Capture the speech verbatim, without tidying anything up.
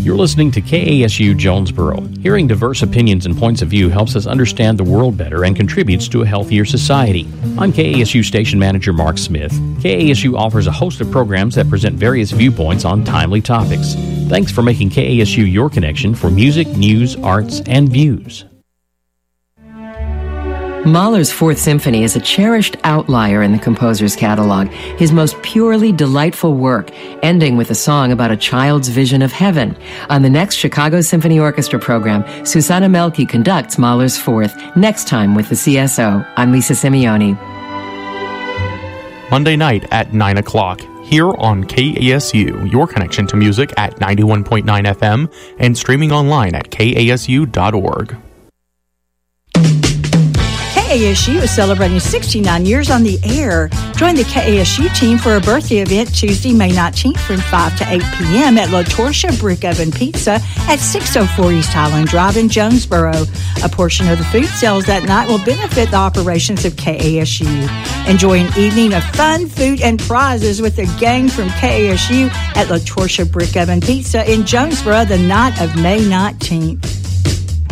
You're listening to K A S U Jonesboro. Hearing diverse opinions and points of view helps us understand the world better and contributes to a healthier society. I'm K A S U Station Manager Mark Smith. K A S U offers a host of programs that present various viewpoints on timely topics. Thanks for making K A S U your connection for music, news, arts, and views. Mahler's Fourth Symphony is a cherished outlier in the composer's catalog, his most purely delightful work, ending with a song about a child's vision of heaven. On the next Chicago Symphony Orchestra program, Susanna Melke conducts Mahler's Fourth, next time with the C S O. I'm Lisa Simeone. Monday night at nine o'clock, here on K A S U, your connection to music at ninety-one point nine F M and streaming online at K A S U dot org. K A S U is celebrating sixty-nine years on the air. Join the K A S U team for a birthday event Tuesday, May nineteenth from five to eight p.m. at La Torcia Brick Oven Pizza at six oh four East Highland Drive in Jonesboro. A portion of the food sales that night will benefit the operations of K A S U. Enjoy an evening of fun, food, and prizes with the gang from K A S U at La Torcia Brick Oven Pizza in Jonesboro the night of May nineteenth.